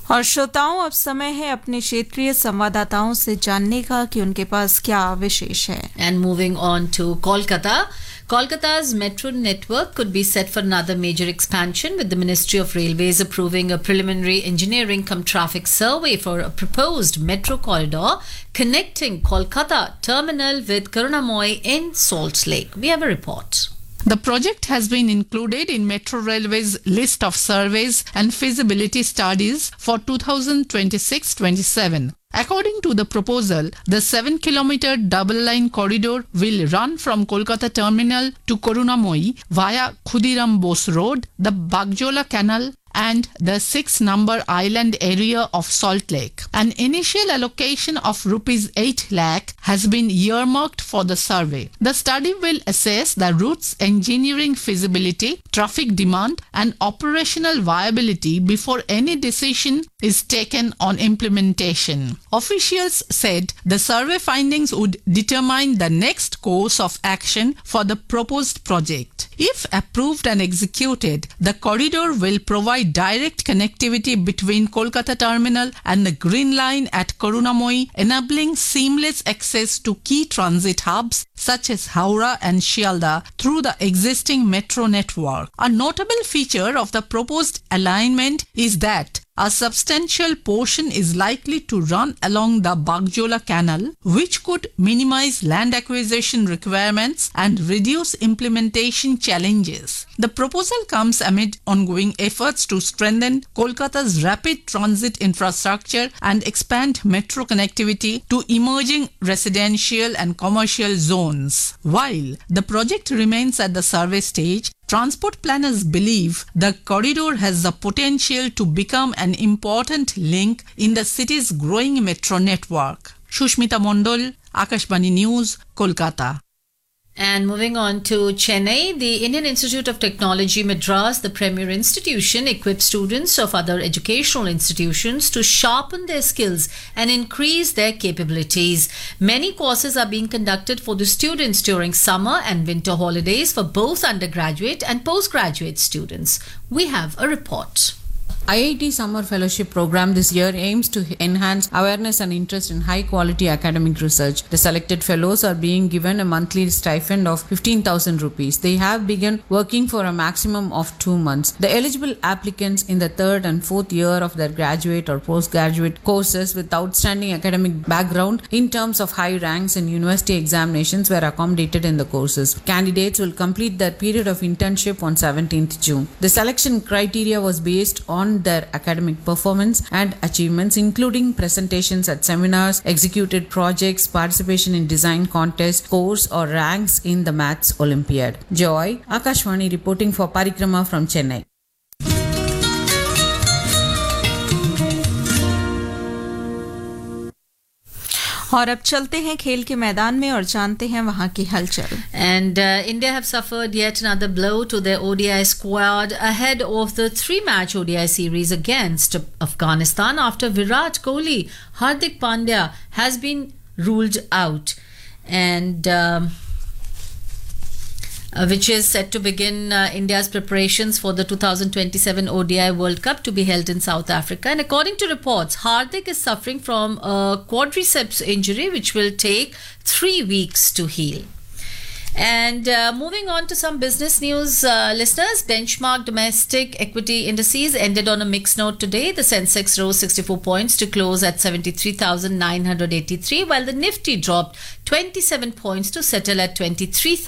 और श्रोताओं, अब समय है अपने क्षेत्रीय संवाददाताओं से जानने का कि उनके पास क्या विशेष है. And moving on to Kolkata. Kolkata's metro network could be set for another major expansion, with the Ministry of Railways approving a preliminary engineering cum traffic survey for a proposed metro corridor connecting Kolkata terminal with Karunamoy in Salt Lake. We have a report. The project has been included in Metro Railway's list of surveys and feasibility studies for 2026-27. According to the proposal, the 7-kilometer double-line corridor will run from Kolkata terminal to Karunamoy via Khudiram Bose Road, the Bagjola Canal, and the 6-number island area of Salt Lake. An initial allocation of rupees 8 lakh has been earmarked for the survey. The study will assess the route's engineering feasibility, traffic demand, and operational viability before any decision is taken on implementation. Officials said the survey findings would determine the next course of action for the proposed project. If approved and executed, the corridor will provide direct connectivity between Kolkata Terminal and the Green Line at Karunamoy, enabling seamless access to key transit hubs such as Howrah and Shialda through the existing metro network. A notable feature of the proposed alignment is that a substantial portion is likely to run along the Bagjola Canal, which could minimize land acquisition requirements and reduce implementation challenges. The proposal comes amid ongoing efforts to strengthen Kolkata's rapid transit infrastructure and expand metro connectivity to emerging residential and commercial zones. While the project remains at the survey stage, transport planners believe the corridor has the potential to become an important link in the city's growing metro network. Shushmita Mondol, Akashvani News, Kolkata. And moving on to Chennai, the Indian Institute of Technology Madras, the premier institution, equips students of other educational institutions to sharpen their skills and increase their capabilities. Many courses are being conducted for the students during summer and winter holidays for both undergraduate and postgraduate students. We have a report. IIT Summer Fellowship Program this year aims to enhance awareness and interest in high-quality academic research. The selected fellows are being given a monthly stipend of 15,000 rupees. They have begun working for a maximum of 2 months. The eligible applicants in the 3rd and 4th year of their graduate or postgraduate courses with outstanding academic background in terms of high ranks in university examinations were accommodated in the courses. Candidates will complete their period of internship on 17th June. The selection criteria was based on their academic performance and achievements, including presentations at seminars, executed projects, participation in design contests, scores or ranks in the Maths Olympiad. Joy, Akashvani reporting for Parikrama from Chennai. और अब चलते हैं खेल के मैदान में और जानते हैं वहां की हलचल. And India have suffered yet another blow to their ODI squad ahead of the 3-match ODI series against Afghanistan after Virat Kohli, Hardik Pandya has been ruled out, and which is set to begin India's preparations for the 2027 ODI World Cup to be held in South Africa. And according to reports, Hardik is suffering from a quadriceps injury which will take 3 weeks to heal. And moving on to some business news, listeners, benchmark domestic equity indices ended on a mixed note today. The Sensex rose 64 points to close at 73,983, while the Nifty dropped 27 points to settle at 23,000.